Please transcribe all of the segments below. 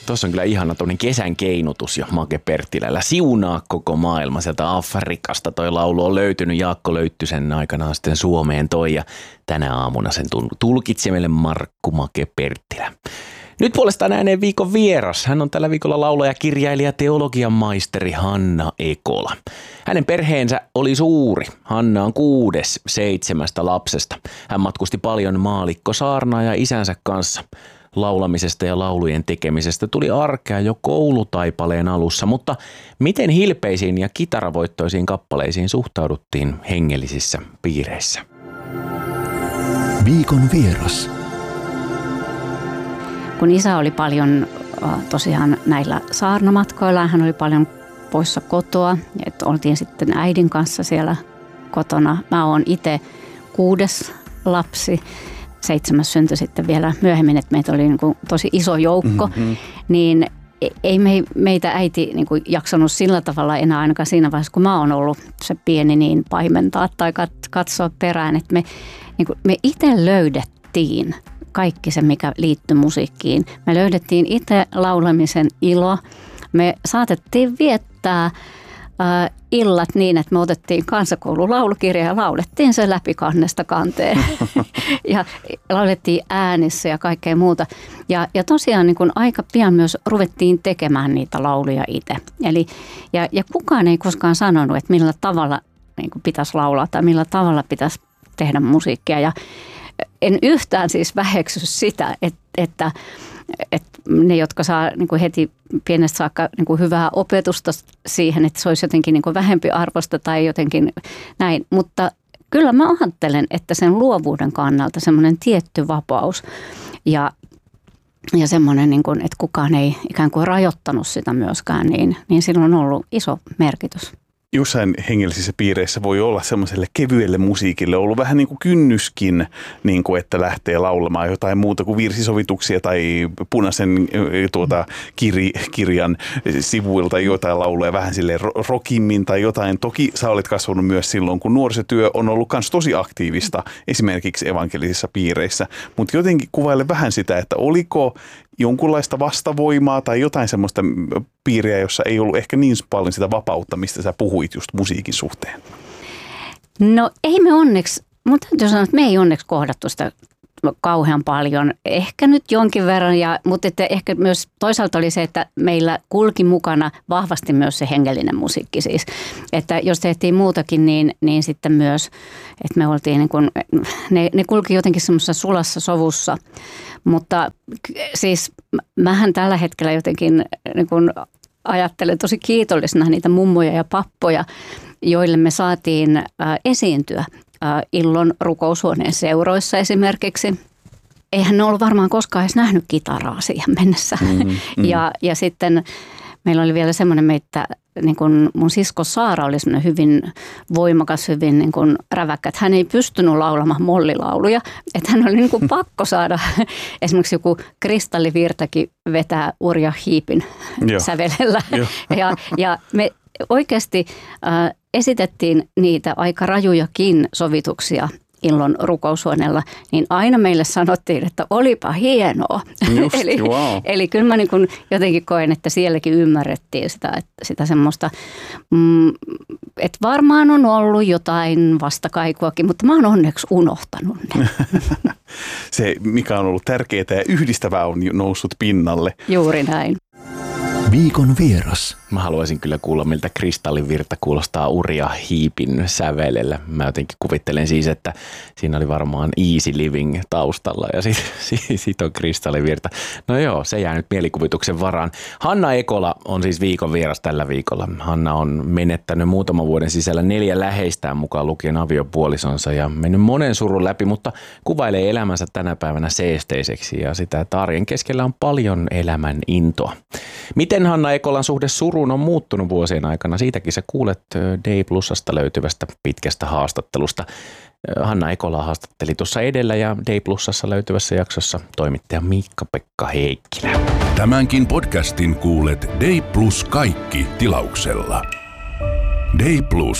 Tuossa on kyllä ihana tuollainen kesän keinutus jo Make Perttilällä. Siunaa koko maailma. Sieltä Afrikasta toi laulu on löytynyt. Jaakko Löyttysen aikanaan sitten Suomeen toi ja tänä aamuna sen tulkitsi meille Markku Make Perttilä. Nyt puolestaan ääneen viikon vieras. Hän on tällä viikolla laulaja, kirjailija, teologian maisteri Hanna Ekola. Hänen perheensä oli suuri. Hanna on 6. 7 lapsesta. Hän matkusti paljon maalikkosaarnaa ja isänsä kanssa. Laulamisesta ja laulujen tekemisestä tuli arkea jo koulutaipaleen alussa, mutta miten hilpeisiin ja kitaravoittoisiin kappaleisiin suhtauduttiin hengellisissä piireissä? Viikon vieras. Kun isä oli paljon tosiaan näillä saarnamatkoilla, hän oli paljon poissa kotoa, että oltiin sitten äidin kanssa siellä kotona. Mä oon itse 6. lapsi, 7. syntyi sitten vielä myöhemmin, että meitä oli niin kuin tosi iso joukko, niin ei meitä äiti niin kuin jaksanut sillä tavalla enää ainakaan siinä vaiheessa, kun mä oon ollut se pieni, niin paimentaa tai katsoa perään, että me itse löydettiin kaikki se, mikä liittyi musiikkiin. Me löydettiin itse laulamisen ilo. Me saatettiin viettää illat niin, että me otettiin kansakoulun laulukirja ja laulettiin se läpi kannesta kanteen. Ja laulettiin äänissä ja kaikkea muuta. Ja tosiaan niin kun aika pian myös ruvettiin tekemään niitä lauluja itse. Ja kukaan ei koskaan sanonut, että millä tavalla niin kun pitäisi laulaa tai millä tavalla pitäisi tehdä musiikkia. Ja en yhtään siis väheksy sitä, että ne, jotka saa niin kuin heti pienestä saakka niin kuin hyvää opetusta siihen, että se olisi jotenkin niin kuin vähempi arvosta tai jotenkin näin. Mutta kyllä mä ajattelen, että sen luovuuden kannalta semmoinen tietty vapaus ja semmoinen, niin kuin, että kukaan ei ikään kuin rajoittanut sitä myöskään, niin sillä on ollut iso merkitys. Jossain hengellisissä piireissä voi olla semmoiselle kevyelle musiikille ollut vähän niin kuin kynnyskin, niin kuin että lähtee laulamaan jotain muuta kuin virsisovituksia tai punaisen kirjan sivuilta jotain lauluja vähän silleen rockimmin tai jotain. Toki sä olet kasvanut myös silloin, kun nuorisotyö on ollut myös tosi aktiivista esimerkiksi evankelisissa piireissä, mutta jotenkin kuvaile vähän sitä, että oliko jonkunlaista vastavoimaa tai jotain semmoista piiriä, jossa ei ollut ehkä niin paljon sitä vapautta, mistä sä puhuit just musiikin suhteen? No ei me onneksi, mutta täytyy sanoa, että me ei onneksi kohdattu sitä kauhean paljon. Ehkä nyt jonkin verran, mutta että ehkä myös toisaalta oli se, että meillä kulki mukana vahvasti myös se hengellinen musiikki siis. Että jos tehtiin muutakin, niin sitten myös, että me oltiin niin kuin, ne kulki jotenkin semmoisessa sulassa sovussa. Mutta siis mähän tällä hetkellä jotenkin niin kuin ajattelen tosi kiitollisena niitä mummoja ja pappoja, joille me saatiin esiintyä Illon rukoushuoneen seuroissa esimerkiksi. Eihän ne ollut varmaan koskaan edes nähnyt kitaraa siihen mennessä. Ja sitten meillä oli vielä semmoinen, että niin kun mun sisko Saara oli semmoinen hyvin voimakas, hyvin niin kun räväkkä, että hän ei pystynyt laulamaan mollilauluja. Että hän oli niin kun pakko saada esimerkiksi joku Kristallivirtakin vetää Urja Hiipin sävelellä. Ja me oikeasti esitettiin niitä aika rajujakin sovituksia Illon rukoushuoneella, niin aina meille sanottiin, että olipa hienoa. Eli kyllä mä niin kuin jotenkin koen, että sielläkin ymmärrettiin sitä semmoista, että varmaan on ollut jotain vastakaikuakin, mutta mä oon onneksi unohtanut ne. Se, mikä on ollut tärkeää ja yhdistävää, on noussut pinnalle. Juuri näin. Viikon vieras. Mä haluaisin kyllä kuulla, miltä Kristallivirta kuulostaa Urja Hiipin sävelellä. Mä jotenkin kuvittelen siis, että siinä oli varmaan Easy Living taustalla ja sit on Kristallivirta. No joo, se jää nyt mielikuvituksen varaan. Hanna Ekola on siis viikon vieras tällä viikolla. Hanna on menettänyt muutaman vuoden sisällä 4 läheistään mukaan lukien aviopuolisonsa ja mennyt monen surun läpi, mutta kuvailee elämänsä tänä päivänä seesteiseksi ja sitä, että arjen keskellä on paljon elämän intoa. Miten Hanna Ekolan suhde suruun on muuttunut vuosien aikana? Siitäkin sä kuulet Day Plusasta löytyvästä pitkästä haastattelusta. Hanna Ekola haastatteli tuossa edellä ja Day Plusassa löytyvässä jaksossa toimittaja Miikka-Pekka Heikkilä. Tämänkin podcastin kuulet Day Plus kaikki -tilauksella. Day Plus.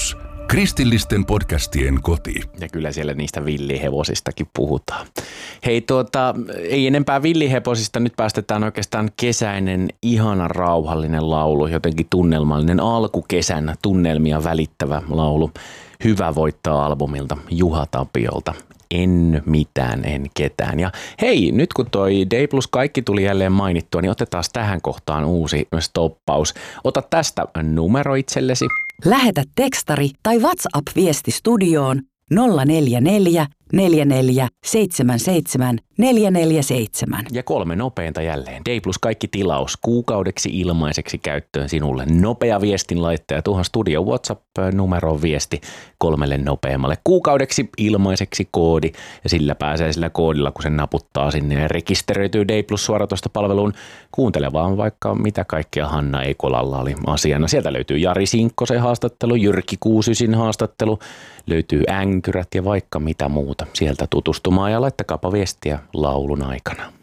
Kristillisten podcastien koti. Ja kyllä siellä niistä villihevosistakin puhutaan. Hei ei enempää villihevosista, nyt päästetään oikeastaan kesäinen, ihana rauhallinen laulu, jotenkin tunnelmallinen alkukesän tunnelmia välittävä laulu. Hyvä voittaa albumilta Juha Tapiolta. En mitään, en ketään. Ja hei, nyt kun toi D plus kaikki tuli jälleen mainittua, niin otetaan tähän kohtaan uusi stoppaus. Ota tästä numero itsellesi. Lähetä tekstari tai WhatsApp-viesti studioon 044 44 77 447. Ja 3 nopeinta jälleen. D plus kaikki tilaus kuukaudeksi ilmaiseksi käyttöön sinulle. Nopea viestinlaittaja tuohon studio WhatsApp-numeroon viesti 3 nopeammalle kuukaudeksi ilmaiseksi koodi. Ja sillä pääsee sillä koodilla, kun se naputtaa sinne ja rekisteröityy D plus suoratoistopalveluun. Kuuntele vaan vaikka mitä kaikkea Hanna Eikolalla oli asiana. Sieltä löytyy Jari Sinkkosen haastattelu, Jyrki Kuusysin haastattelu, löytyy Änkyrät ja vaikka mitä muuta. Sieltä tutustumaan ja laittakaapa viestiä laulun aikana.